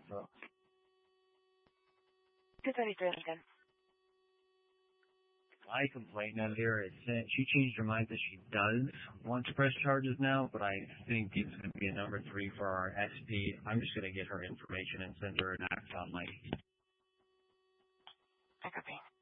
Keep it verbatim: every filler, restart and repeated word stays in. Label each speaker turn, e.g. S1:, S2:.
S1: So.
S2: two twenty-three Lincoln.
S1: My complaint out here is that she changed her mind that she does want to press charges now, but I think it's going to be a number three for our S P. I'm just going to get her information and send her an act on my.
S2: I copy.